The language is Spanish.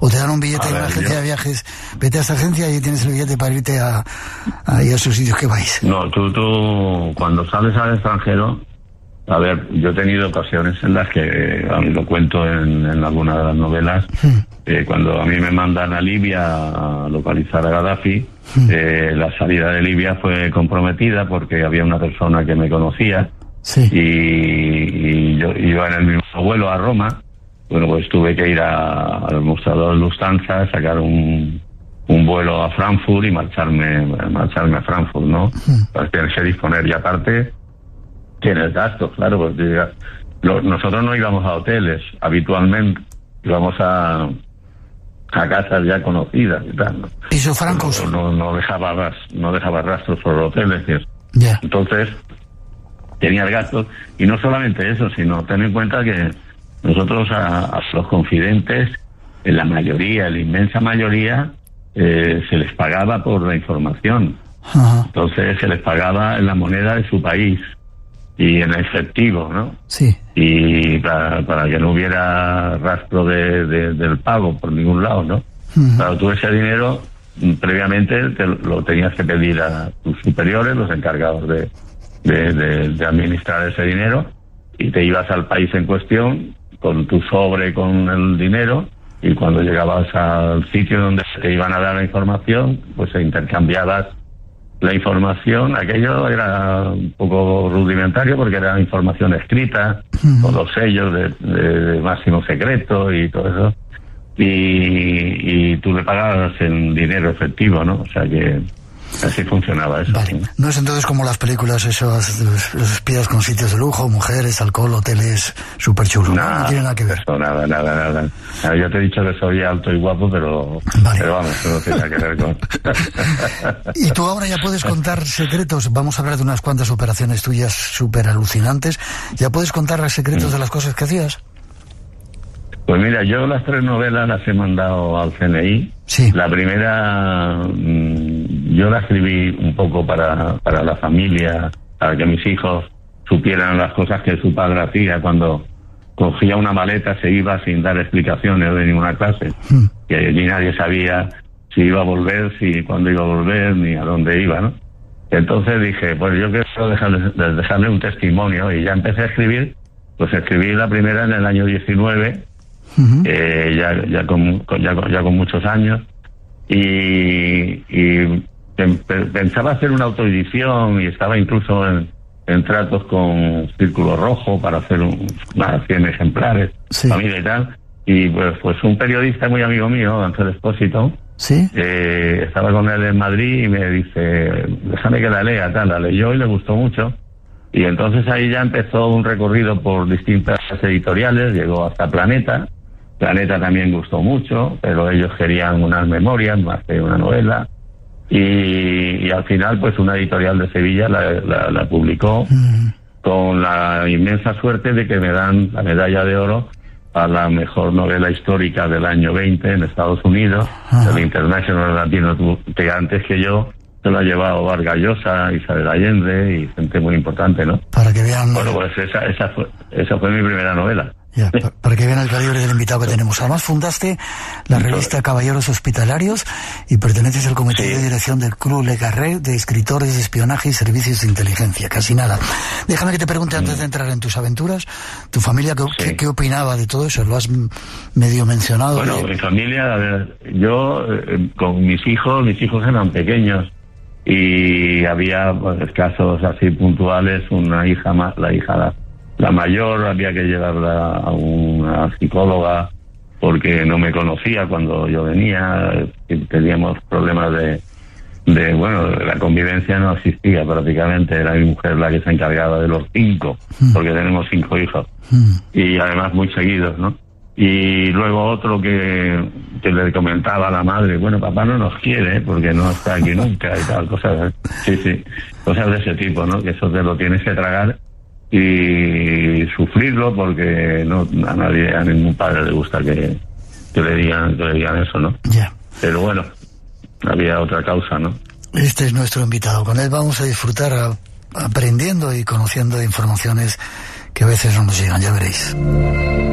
O te dan un billete de una agencia de viajes, vete a esa agencia y tienes el billete para irte a esos sitios que vais. No, tú cuando sales al extranjero, a ver, yo he tenido ocasiones en las que, a mí lo cuento en alguna de las novelas, cuando a mí me mandan a Libia a localizar a Gaddafi, la salida de Libia fue comprometida porque había una persona que me conocía, y yo iba en el mismo vuelo a Roma. Bueno, pues tuve que ir al mostrador Lufthansa, sacar un vuelo a Frankfurt y marcharme a Frankfurt, ¿no? Pues tienes que disponer, y aparte tienes gastos, claro, pues nosotros no íbamos a hoteles habitualmente, íbamos a casas ya conocidas y tal, ¿no? ¿Piso francos? No dejaba rastros por los hoteles y eso. Yeah. Entonces tenías gastos, y no solamente eso, sino ten en cuenta que nosotros a los confidentes, en la inmensa mayoría, se les pagaba por la información. Entonces se les pagaba en la moneda de su país y en efectivo, ¿no? Sí. Y para que no hubiera rastro del pago por ningún lado, ¿no? Claro, tú ese dinero previamente lo tenías que pedir a tus superiores, los encargados de administrar ese dinero, y te ibas al país en cuestión con tu sobre con el dinero, y cuando llegabas al sitio donde te iban a dar la información, pues intercambiabas la información. Aquello era un poco rudimentario porque era información escrita, con los sellos de máximo secreto y todo eso, y tú le pagabas en dinero efectivo, ¿no? O sea que así funcionaba eso. Vale. No es entonces como las películas esos, los espías con sitios de lujo, mujeres, alcohol, hoteles súper chulos. No tiene nada que ver. Eso, nada. Yo te he dicho que soy alto y guapo, pero vamos, eso no tiene nada que ver con... Y tú ahora ya puedes contar secretos. Vamos a hablar de unas cuantas operaciones tuyas súper alucinantes. ¿Ya puedes contar los secretos de las cosas que hacías? Pues mira, yo las 3 novelas las he mandado al CNI. Sí. La primera, yo la escribí un poco para la familia, para que mis hijos supieran las cosas que su padre hacía cuando cogía una maleta, se iba sin dar explicaciones de ninguna clase, que allí nadie sabía si iba a volver, cuándo iba a volver, ni a dónde iba, ¿no? Entonces dije, pues yo quiero dejarle un testimonio, y ya empecé a escribir. Pues escribí la primera en el año 19, ya con muchos años, y pensaba hacer una autoedición, y estaba incluso en tratos con Círculo Rojo para hacer unas 100 ejemplares, familia y tal, y pues un periodista muy amigo mío, Ángel Expósito, estaba con él en Madrid y me dice, déjame que la lea, la leyó y le gustó mucho. Y entonces ahí ya empezó un recorrido por distintas editoriales, llegó hasta Planeta. Planeta también gustó mucho, pero ellos querían unas memorias más que una novela. Y al final, pues una editorial de Sevilla la publicó, con la inmensa suerte de que me dan la medalla de oro a la mejor novela histórica del año 20 en Estados Unidos, el International Latino, que antes que yo se lo ha llevado Vargas Llosa, Isabel Allende y gente muy importante, ¿no? Para que vean... Bueno, pues esa fue mi primera novela. Ya, para que vean el calibre del invitado que tenemos. Además fundaste la revista Caballeros Hospitalarios y perteneces al comité de dirección del Club Le Carré de escritores de espionaje y servicios de inteligencia. Casi nada. Déjame que te pregunte antes de entrar en tus aventuras, ¿tu familia qué opinaba de todo eso? ¿Lo has medio mencionado? Bueno, mi familia, a ver, yo con mis hijos eran pequeños y había casos así puntuales, una hija más, la mayor había que llevarla a una psicóloga porque no me conocía cuando yo venía, teníamos problemas de la convivencia no existía prácticamente, era mi mujer la que se encargaba de los 5, porque tenemos 5 hijos, y además muy seguidos, ¿no? Y luego otro que le comentaba a la madre, bueno, papá no nos quiere porque no está aquí nunca y tal, cosas de ese tipo, ¿no? Que eso te lo tienes que tragar y sufrirlo porque a ningún padre le gusta que le digan eso, ¿no? Yeah. Pero bueno, había otra causa, ¿no? Este es nuestro invitado. Con él vamos a disfrutar aprendiendo y conociendo informaciones que a veces no nos llegan, ya veréis.